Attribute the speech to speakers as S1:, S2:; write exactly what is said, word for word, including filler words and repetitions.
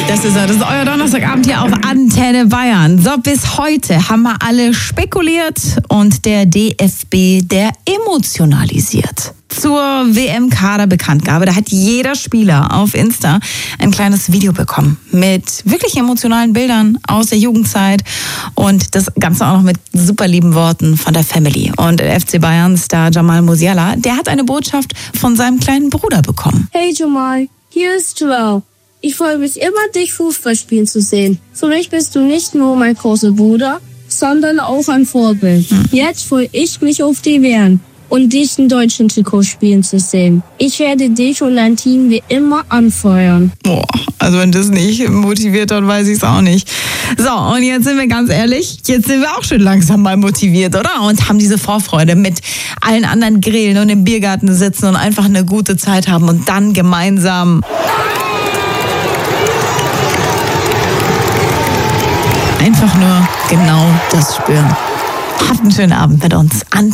S1: Das ist er, das ist euer Donnerstagabend hier auf Antenne Bayern. So, bis heute haben wir alle spekuliert und der D F B, der emotionalisiert. Zur W M-Kader-Bekanntgabe, da hat jeder Spieler auf Insta ein kleines Video bekommen mit wirklich emotionalen Bildern aus der Jugendzeit und das Ganze auch noch mit super lieben Worten von der Family. Und F C Bayern-Star Jamal Musiala, der hat eine Botschaft von seinem kleinen Bruder bekommen.
S2: Hey Jamal, hier ist Joel. Ich freue mich immer, dich Fußball spielen zu sehen. Für mich bist du nicht nur mein großer Bruder, sondern auch ein Vorbild. Hm. Jetzt freue ich mich auf die W M und dich in deutschen Trikot spielen zu sehen. Ich werde dich und dein Team wie immer anfeuern.
S1: Boah, also wenn das nicht motiviert, dann weiß ich es auch nicht. So, und jetzt sind wir ganz ehrlich, jetzt sind wir auch schon langsam mal motiviert, oder? Und haben diese Vorfreude mit allen anderen grillen und im Biergarten sitzen und einfach eine gute Zeit haben und dann gemeinsam einfach nur genau das spüren. Habt einen schönen Abend mit uns.